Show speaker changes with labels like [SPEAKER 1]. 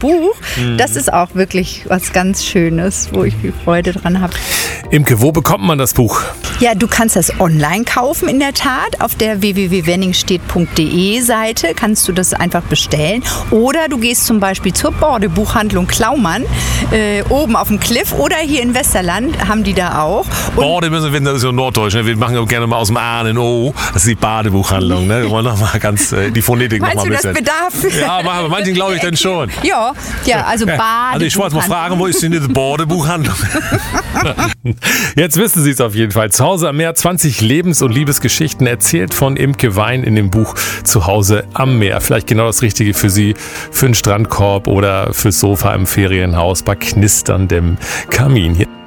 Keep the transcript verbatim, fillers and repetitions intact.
[SPEAKER 1] Buch. Mhm. Das ist auch wirklich was ganz Schönes, wo ich viel Freude dran habe.
[SPEAKER 2] Imke, wo bekommt man das Buch?
[SPEAKER 1] Ja, du kannst das online kaufen in der Tat. Auf der w w w punkt wenningstedt punkt d e Seite kannst du das einfach bestellen. Oder du gehst zum Beispiel zur Borde-Buchhandlung Klaumann, äh, oben auf dem Cliff, oder hier in Westerland haben die da auch. Und
[SPEAKER 2] Borde müssen wir, das ist ja Norddeutsch, ne? Wir machen auch gerne mal aus dem A ein O. Das ist die Badebuchhandlung. Ne? Wir wollen noch mal ganz äh, die Phonetik noch mal ein bisschen.
[SPEAKER 1] Meinst du, das bedarf?
[SPEAKER 2] Ja, machen manchen glaube ich dann schon.
[SPEAKER 1] Ja, ja, also Bade.
[SPEAKER 2] Also ich wollte mal fragen, wo ist denn die Borde-Buchhandlung? Jetzt wissen Sie es auf jeden Fall. Zu Hause am Meer, zwanzig Lebens- und Liebesgeschichten erzählt von Imke Wein in dem Buch Zu Hause am Meer. Vielleicht genau das Richtige für Sie, für einen Strandkorb oder fürs Sofa im Ferienhaus bei knisterndem Kamin. Hier